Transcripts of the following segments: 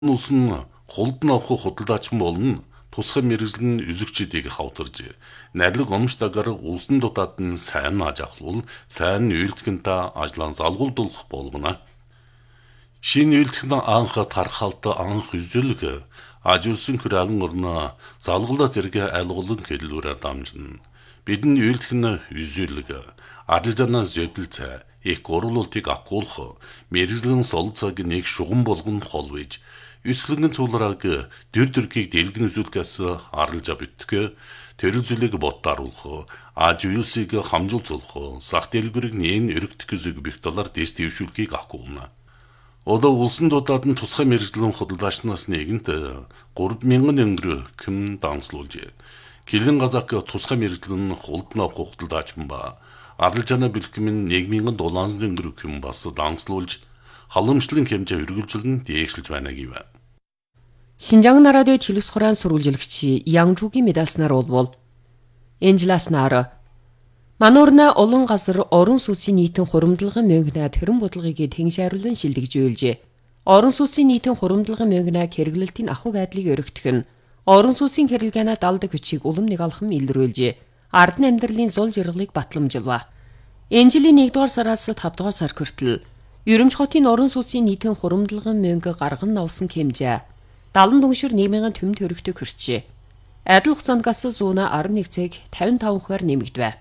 Нус нь хулд авах худалдаачин болно. Тусгай мэрэгжил нь үзэгчдийг хавтарж, найрлаг омш дагаар улсын дутаад нь сайн аж ахлуул, сайн үйлдэхэнтэй ажлаа залгуулдуулах болгоно. Шинэ үйлдэхний анх тархалт анх үзүүлэг ажуулсан хөралан орно залгалаа зэрэг айлгуулан хэллүүрээр дамжина. Бидний үйлдэхний үзүүлэг арилжаанаа зэвдэлцээ их гурвуултыг акуулах мэрэгжлийн сол цаг нэг шугам болгон холвэж Үслэгэн цуулраг дүрдүргийг дэлгэн үзүүлгээс арилжа битгэх, төрөл зүйлийг боттааруулах, аж үйлсийг хамжуулах, сах дэлгүрийг нээн өргөдөх зүг бих доллар дэс дэвшүүлгийг авахгүйна. Одоо улсын дуудаад нь тусгай мэрэгжлийн худалдаачнаас нэгэнт 3,000 өнгөр ким данслуулж, Килэн газак тусгай мэрэгжлийн хулдны авах худалдаач ба арилжааны бэлтгэмийн 1,000 долларын өнгөр ким бас данслуулж, халамжлалын хэмжээ үргэлжлэн дээшлж байна гэв. 신장 나라도의 딜루스코란 소룰질기치 양주기 메다스나로 올볼 엔질라스나르 마노르나 олон газар орон сүнсийн нийтэн хуримдлагын мөнгөнэ төрөн бодлогыг тэнгшааруулан шилдэгж үйлжээ. Орон сүнсийн нийтэн хуримдлагын мөнгөнэ хэрэглэлтийн ахуй байдлыг өргөтгөх нь орон сүнсийн хэрэглээнэ далдаг хүчийг улам нэг алхам илрүүлжээ. Ардны амьдралын зул жаргалыг батламжилва. Энжилийн 1-р сараас 5-р сар хүртэл Ерөмч хотын орон сүнсийн нийтэн хуримдлагын мөнгө гарган авсан хэмжээ 70 дүншир 1,000 төм төрөгтэй хүрчээ. Адил хугацаанд зүүнэ 11 цаг 55 хувиар нэмэгдэв.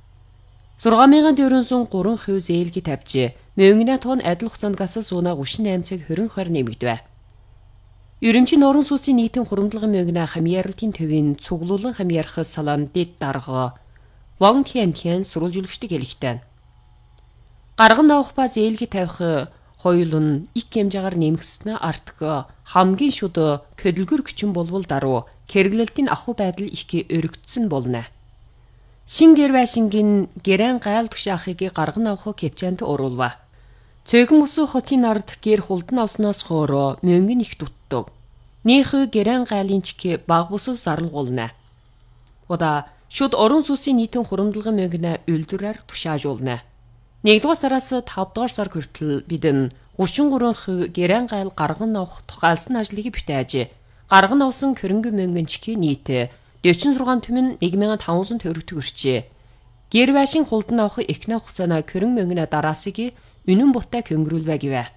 6,403 зээлги тавьжээ. Мөнгөний тоон адил хугацаанд зүүнэ 38 цаг 20 хувиар нэмэгдэв. Ерөмчийн орон сүнсийн нийтэн хуримдлагын мөнгөний хамьяаралтын төвийн цуглуулан хамьяарах салаан дэд дарга Ван Тянтян сурвалжуулагчдыг хэлэхтэй. Гарган авах ба зээлги тавих хоёул нь их хэмжээгээр нэмэгдснээр артг хамгийн шүд хөдөлгөр хүчин болвол даруй хэрэглэлтийн ахуй байдал их өргөдсөн болно. Шин гэр байшингийн гэрэн гайл тушаахыг гарган авах кепчант оруулва. Цөөхөн өсөх хотын ард гэр хулдан авсноос хоороо мөнгөн их дуттав. Нөх гэрэн гайлын чиг баг бусал зарлуулна. Ода шүд орон сүнсийн нийтэн хуримдлагын мөнгөнэ үйлдвэрээр тушаажуулна. 1-р сараас 5-р сар хүртэл бидэн 33 гэрэн гайл гарган авах тухайлсан ажлыг бүтээжээ. Гарган авсан хөрөнгө мөнгөн чигийн нийт 46 түмэн 1,500 төгрөг төрчээ. Гэр байшин хулдан авах эхнээ хугацааны хөрөнгө мөнгөнэ дараасыг үнэн бутаа көнгөрүүлвэ гэвэ.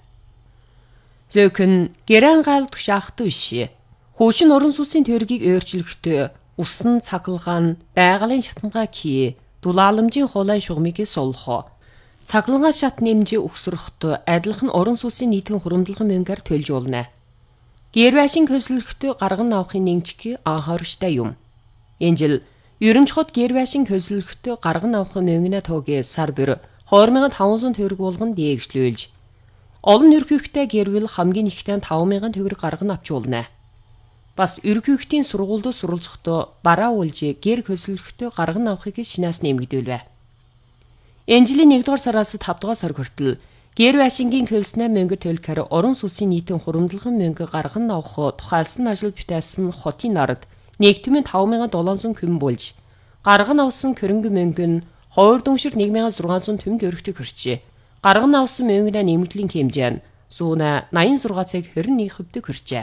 Зөөхөн гэрэн гайл тушаахт биш. Хуучин орон сүнсийн төргийг өөрчлөхтөө усан цахилгаан байгалийн шатангаа кий дулааламжийн хуулайн шугамыг суллах. Цаглангаа шат нэмжээ өгсөрөхт адилхан орон сүнсийн нийтэн хуримдлагын мөнгөөр төлж болно. Гэр байшин хөсөлгөхт гарган авахын нэгжиг анхаарчтай юм. Энэ жил Ерөмч хот гэр байшин хөсөлгөхт гарган авах мөнгөний тоогийн сар бүр 2,500 төгрөг болгон дээшлүүлж, олон өрхөөхтэй гэрвэл хамгийн ихтэй 5,000 төгрөг гарган авч болно. Бас өрхөөхтийн сургуульд суралцахдаа бараа үлж гэр хөсөлгөхт гарган авахыг шинаас нэмэгдүүлвэ. Энжилийн 1-р сараас 5-р сар хүртэл гэр байшингийн хөлснөө мөнгө төлөхөр орон сүнсийн нийтэн хуримдлагын мөнгө гарган авах тухайлсан ажил бүтээсэн хотын ард нэгтмийн 5,700 күм болж гарган авсан хөрөнгө мөнгө нь 2 дүншир 1,600 төм төгрөгтэй хүрчээ. Гарган авсан мөнгөний нэмэгдлийн хэмжээ нь 186 цаг 21 хувьтай хүрчээ.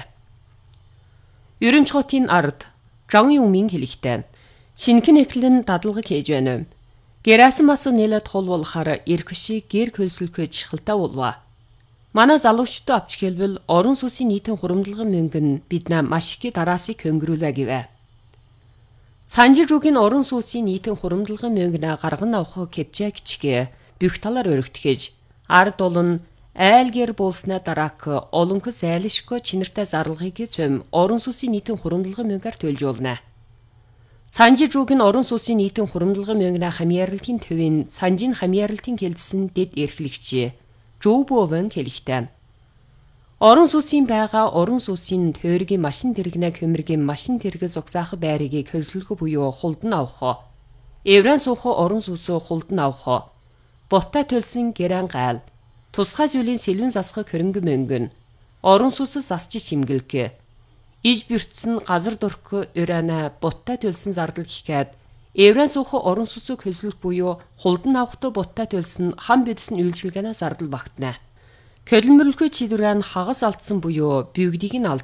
Ерөмч хотын ард Жан Юмин хэлэхтэй шинхэн эхлэн дадлагыг хийж байна. Гэрээсэн бас нэлээд хол болохаар эрхшиг гэр хөлсөлөхөж хилтаа болва. Манай залуучдад авч хэлбэл орон сүнсийн нийтэн хуримдлагын мөнгө нь биднээ маш их дараасыг хөнгөрүүлвэ гэвэ. Санжижуугийн орон сүнсийн нийтэн хуримдлагын мөнгөнэ гарган авах кепчэ гिचгээ бүх талаар өргөтгөж ард олон айл гэр болсноо дараак олонх зайлшгүй чинэртэй зарлагыг зөм орон сүнсийн нийтэн хуримдлагын мөнгөөр төлж болно. Санжижуугийн орон сүнсийн нийтэн хуримдлагын мөнгөнэ хамьяаралтын төвийн санжийн хамьяаралтын хэлсэн дэд эрхлэгч Жобовэн хэлэхтэй. Орон сүнсийн байгаа орон сүнсийн тойргийн машин тэрэгнэ көмөргийн машин тэрэг зогсаах байрыг хөлсөлгөх буюу хулдан авах. Евран суух орон сүнсөө хулдан авах. Ботта төлсөн гэрэн гайл. Тусгай зүйлийн сэлвэн засах хөрөнгө мөнгөн. Орон сүнсэс засч чимгэлг. Иж бэртсэн газар дөрөх өрөөнө ботта төлсөн зардал гэхэд Евран суух орон сүнсийг хөсөлөх буюу хулдан авахт ботта төлсөн хам бидсэн үйлчилгээнэ зардал багтана. Колмөрлөхөд шийдвэрэн хагас алдсан буюу бүгдийг нь